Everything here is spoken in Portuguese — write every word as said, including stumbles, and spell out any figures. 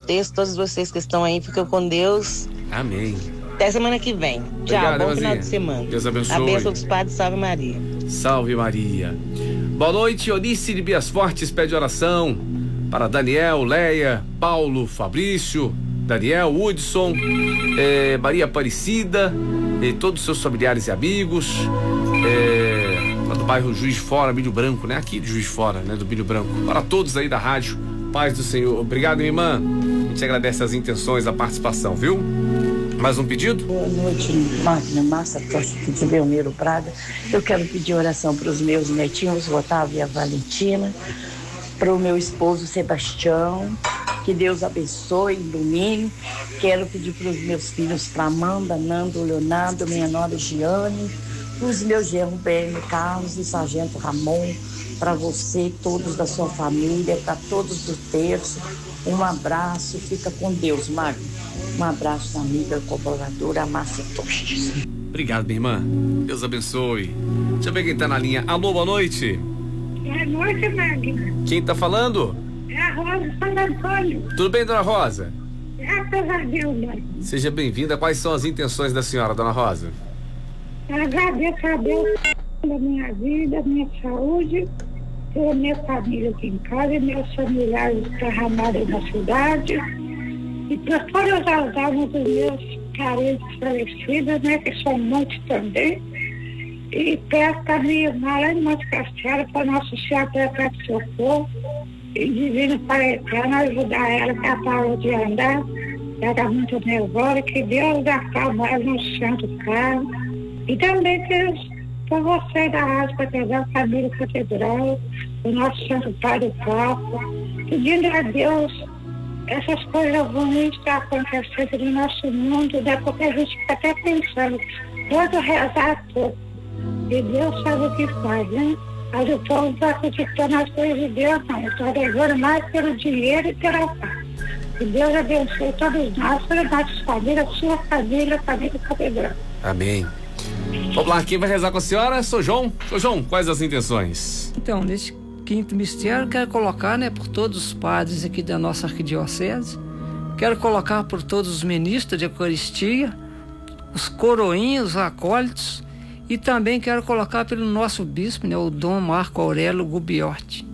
texto, todos vocês que estão aí, ficam com Deus. Amém. Até semana que vem. Tchau, Obrigado, bom Emazinha. final de semana. Deus abençoe. A bênção dos padres, salve Maria. Salve Maria. Boa noite, Eunice de Bias Fortes pede oração para Daniel, Leia, Paulo, Fabrício, Daniel, Hudson, eh, Maria Aparecida e todos os seus familiares e amigos, eh, lá do bairro Juiz de Fora, Milho Branco, né? Aqui de Juiz de Fora, né? Do Milho Branco. Para todos aí da rádio, paz do Senhor. Obrigado, minha irmã. A gente agradece as intenções, a participação, viu? Mais um pedido? Boa noite, Magna Massa, aqui de Belmiro Prada. Eu quero pedir oração para os meus netinhos, o Otávio e a Valentina, para o meu esposo Sebastião, que Deus abençoe, ilumine. Quero pedir para os meus filhos, para Amanda, Nando, Leonardo, minha nora Giane, para os meus genros B M Carlos e Sargento Ramon, para você, todos da sua família, para todos do terço. Um abraço, fica com Deus, Magno. Um abraço da amiga colaboradora Márcia Tostes. Obrigado, minha irmã. Deus abençoe. Deixa eu ver quem tá na linha. Alô, boa noite. Boa noite, Magno. Quem tá falando? É a Rosa Santo Antônio. Tudo bem, dona Rosa? Graças a Deus, Magno. Seja bem-vinda. Quais são as intenções da senhora, dona Rosa? Eu agradeço a Deus pela minha vida, minha saúde, pela minha família aqui em casa e meus familiares derramados na cidade. E por todas as almas dos meus parentes falecidos, né, que são muitos também. E peço para minha irmã lá em Monte Castelo, para nosso Senhor para de socorro, e divino para eterno ajudar ela, que ela parou de andar, ela está muito nervosa, que Deus acalma ela no santo carro. E também peço para você da Rádio Catedral, Família Catedral, o nosso Santo Pai do Papa, pedindo a Deus essas coisas ruins que acontecem no nosso mundo, né? Porque a gente fica até pensando, quando rezar pouco, e Deus sabe o que faz, né? Mas o povo está acreditando nas coisas de Deus, não. Está levando mais pelo dinheiro e pela paz. Que Deus abençoe todos nós, todas as nossas famílias, sua família, a família Catedral. Amém. Vamos lá, quem vai rezar com a senhora? Sou João. Sou João, quais as intenções? Então, nesse quinto mistério, quero colocar, né, por todos os padres aqui da nossa arquidiocese, quero colocar por todos os ministros de Eucaristia, os coroinhos, os acólitos, e também quero colocar pelo nosso bispo, né, o Dom Marco Aurélio Gubiotti.